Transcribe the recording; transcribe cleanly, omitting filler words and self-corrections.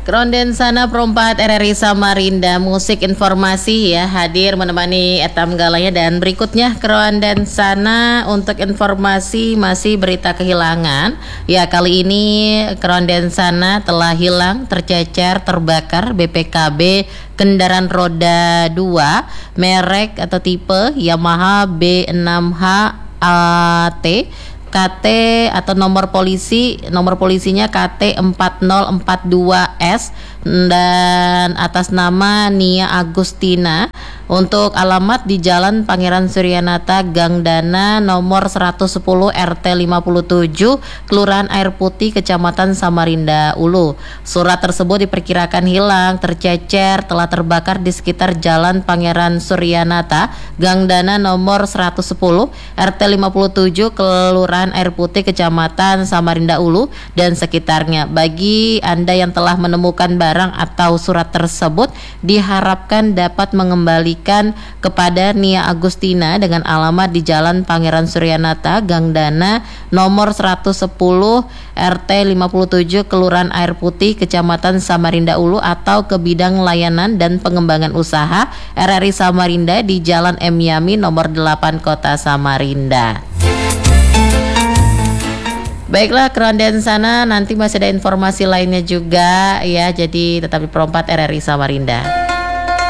Krondensana Perempat RRI Samarinda, musik informasi ya hadir menemani etam galanya. Dan berikutnya Krondensana untuk informasi masih berita kehilangan. Ya, kali ini Krondensana telah hilang, tercecer, terbakar BPKB kendaraan roda 2 merek atau tipe Yamaha B6H AT KT atau nomor polisinya KT 4042S dan atas nama Nia Agustina, untuk alamat di Jalan Pangeran Suryanata Gang Dana nomor 110 RT 57 Kelurahan Air Putih Kecamatan Samarinda Ulu. Surat tersebut diperkirakan hilang, tercecer, telah terbakar di sekitar Jalan Pangeran Suryanata Gang Dana nomor 110 RT 57 Kelurahan Air Putih Kecamatan Samarinda Ulu dan sekitarnya. Bagi Anda yang telah menemukan barang atau surat tersebut, diharapkan dapat mengembalikan kepada Nia Agustina dengan alamat di Jalan Pangeran Suryanata Gang Dana nomor 110 RT 57 Kelurahan Air Putih Kecamatan Samarinda Ulu atau ke bidang layanan dan pengembangan usaha RRI Samarinda di Jalan M Yami nomor 8 Kota Samarinda. Baiklah Krondensana, nanti masih ada informasi lainnya juga ya, jadi tetap di Perempat RRI Samarinda.